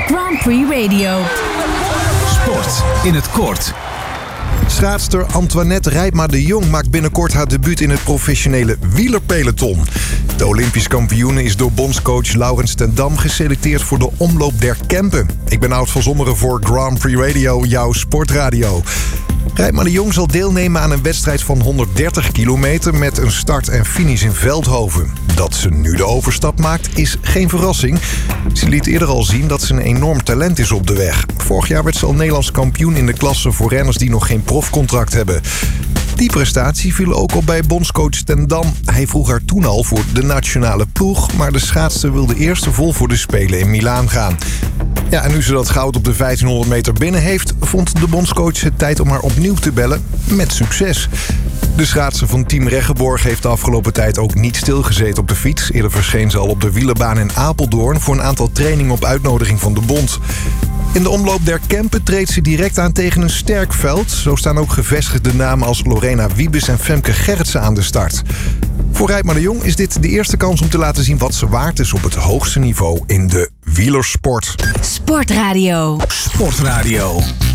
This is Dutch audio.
Grand Prix Radio. Sport in het kort. Schaatster Antoinette Rijpma de Jong maakt binnenkort haar debuut in het professionele wielerpeloton. De Olympisch kampioene is door bondscoach Laurens ten Dam geselecteerd voor de Omloop der Kempen. Ik ben Oud van Zommeren voor Grand Prix Radio, jouw sportradio. Rijpma de Jong zal deelnemen aan een wedstrijd van 130 kilometer met een start en finish in Veldhoven. Dat ze nu de overstap maakt is geen verrassing. Ze liet eerder al zien dat ze een enorm talent is op de weg. Vorig jaar werd ze al Nederlands kampioen in de klasse voor renners die nog geen profcontract hebben. Die prestatie viel ook op bij bondscoach ten Dam. Hij vroeg haar toen al voor de nationale ploeg, maar de schaatster wilde eerst vol voor de Spelen in Milaan gaan. Ja, en nu ze dat goud op de 1500 meter binnen heeft, vond de bondscoach het tijd om haar opnieuw te bellen, met succes. De schaatser van Team Reggeborg heeft de afgelopen tijd ook niet stilgezeten op de fiets. Eerder verscheen ze al op de wielerbaan in Apeldoorn voor een aantal trainingen op uitnodiging van de bond. In de Omloop der Kempen treedt ze direct aan tegen een sterk veld. Zo staan ook gevestigde namen als Lorena Wiebes en Femke Gerritsen aan de start. Voor Rijpma de Jong is dit de eerste kans om te laten zien wat ze waard is op het hoogste niveau in de wielersport. Sportradio. Sportradio.